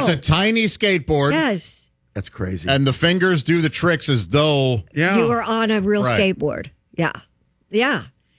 It's a tiny skateboard. Yes. That's crazy. And the fingers do the tricks as though You are on a real skateboard. Yeah. Yeah.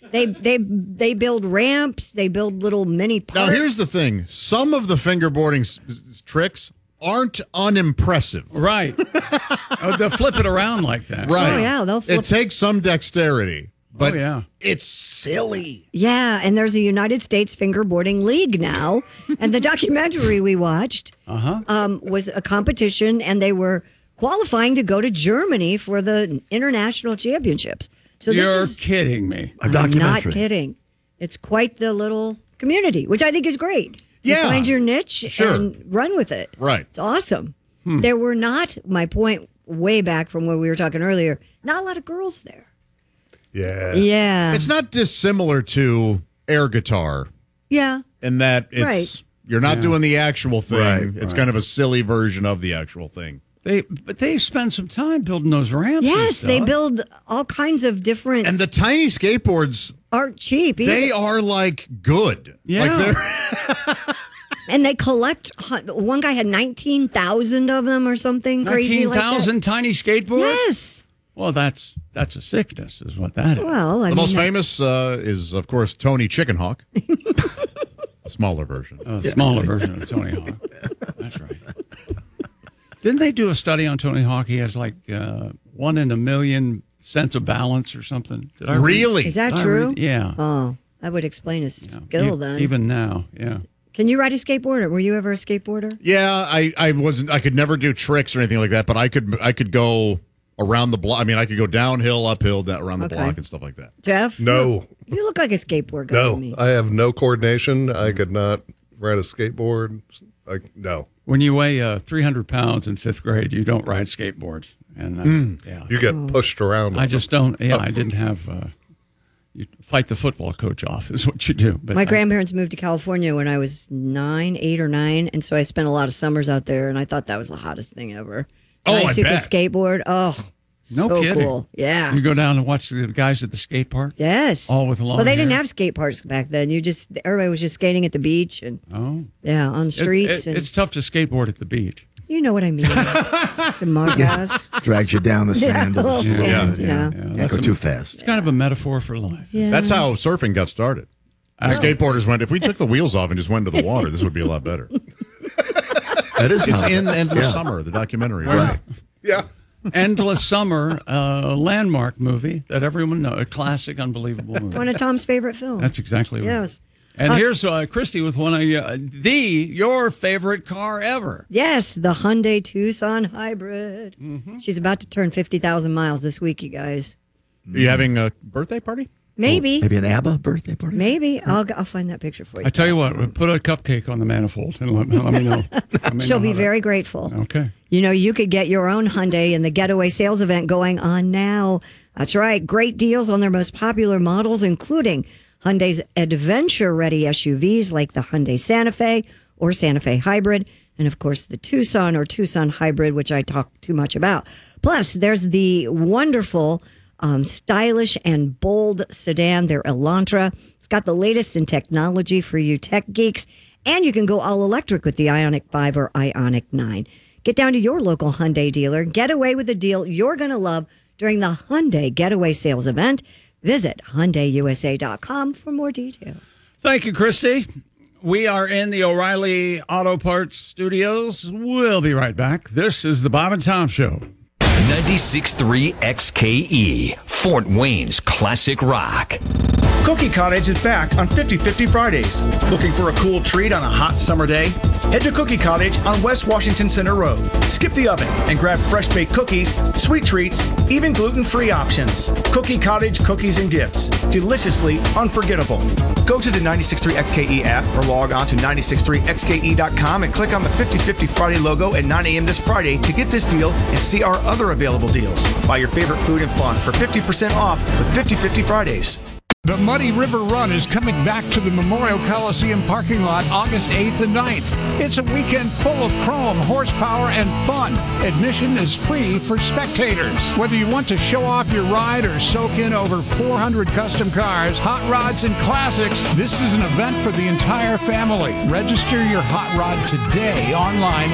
They build ramps. They build little mini parks. Now, here's the thing. Some of the fingerboarding tricks aren't unimpressive. Right. They'll flip it around like that. Right. Oh, yeah. They'll flip. It takes some dexterity, but yeah. it's silly. Yeah, and there's a United States Fingerboarding League now. And the documentary we watched was a competition, and they were qualifying to go to Germany for the international championships. So You're kidding me. A documentary. I'm not kidding. It's quite the little community, which I think is great. Yeah. You find your niche and run with it. Right. It's awesome. There were not, my point way back from where we were talking earlier, not a lot of girls there. Yeah. Yeah. It's not dissimilar to air guitar Yeah. in that it's you're not doing the actual thing. Right, It's kind of a silly version of the actual thing. But they spend some time building those ramps. Yes, and they stuff. build all kinds of different, And the tiny skateboards, aren't cheap either. they are like good. Yeah. Like they're And they collect, one guy had 19,000 of them or something crazy like that. 19,000 tiny skateboards? Yes. Well, that's a sickness, is what that is. Well, I the mean, most famous is, of course, Tony Chickenhawk. Smaller version. A smaller version of Tony Hawk. That's right. Didn't they do a study on Tony Hawk? He has like 1 in a million sense of balance or something. Did I read? Really? is that Did I true? read? Yeah. Oh, that would explain his skill then. Even now, yeah. Can you ride a skateboard? Were you ever a skateboarder? Yeah, I wasn't. I could never do tricks or anything like that, but I could go around the block. I mean, I could go downhill, uphill, around the block, and stuff like that. Jeff? No. You look like a skateboard guy to me. No. I have no coordination. I could not ride a skateboard. No. When you weigh 300 pounds in 5th grade, you don't ride skateboards. And yeah, You get pushed around. I just don't. Yeah, I didn't have. You fight the football coach off is what you do. But My grandparents moved to California when I was 8 or 9, and so I spent a lot of summers out there, and I thought that was the hottest thing ever. Oh, Guys I who could bet. skateboard. Oh, No so kidding. cool. Yeah. You go down and watch the guys at the skate park. Yes. All with long Well, they didn't hair? have skate parks back then. Everybody was just skating at the beach and on the streets. It's tough to skateboard at the beach. You know what I mean. Smart ass. Drags you down the sand. Yeah, a little sand, Yeah. Can't go too fast. It's kind of a metaphor for life. Yeah. That's how surfing got started. The skateboarders went, if we took the wheels off and just went into the water, this would be a lot better. That is It's how- in Endless Summer, the documentary. Right. Yeah. Endless Summer, landmark movie that everyone knows, a classic, unbelievable movie. One of Tom's favorite films. That's exactly right. Yes. And here's Christy with one of your favorite car ever. Yes, the Hyundai Tucson Hybrid. She's about to turn 50,000 miles this week, you guys. Are you having a birthday party? Maybe. Maybe an ABBA birthday party? Maybe. I'll find that picture for you. I tell you what, put a cupcake on the manifold and let me know. She'll be very grateful. Okay. You know, you could get your own Hyundai in the Getaway Sales event going on now. That's right. Great deals on their most popular models, including Hyundai's adventure-ready SUVs like the Hyundai Santa Fe or Santa Fe Hybrid, and of course the Tucson or Tucson Hybrid, which I talk too much about. Plus, there's the wonderful, stylish and bold sedan, their Elantra. It's got the latest in technology for you tech geeks, and you can go all electric with the Ioniq 5 or Ioniq 9. Get down to your local Hyundai dealer. Get away with a deal you're going to love during the Hyundai Getaway Sales event. Visit HyundaiUSA.com for more details. Thank you, Christy. We are in the O'Reilly Auto Parts studios. We'll be right back. This is the Bob and Tom Show. 96.3 XKE, Fort Wayne's classic rock. Cookie Cottage is back on 50/50 Fridays. Looking for a cool treat on a hot summer day? Head to Cookie Cottage on West Washington Center Road. Skip the oven and grab fresh baked cookies, sweet treats, even gluten-free options. Cookie Cottage cookies and gifts. Deliciously unforgettable. Go to the 96.3 XKE app or log on to 963xke.com and click on the 50/50 Friday logo at 9 a.m. this Friday to get this deal and see our other available deals. Buy your favorite food and fun for 50% off with 50/50 Fridays. The Muddy River Run is coming back to the Memorial Coliseum parking lot August 8th and 9th. It's a weekend full of chrome, horsepower, and fun. Admission is free for spectators. Whether you want to show off your ride or soak in over 400 custom cars, hot rods, and classics, this is an event for the entire family. Register your hot rod today online